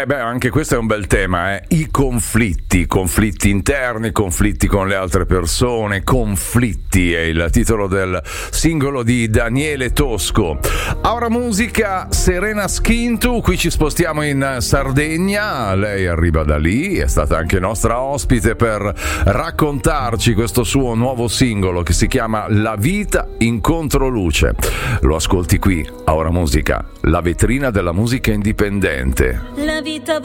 beh, anche questo è un bel tema, i conflitti interni, conflitti con le altre persone, conflitti è il titolo del singolo di Daniele Tosco. Ora musica, Serena Schintu, qui ci spostiamo in Sardegna, lei arriva da lì, è stata anche nostra ospite per raccontarci questo suo nuovo singolo che si chiama La vita in controluce. Lo ascolti qui, a Ora musica, la vetrina della musica indipendente. La vita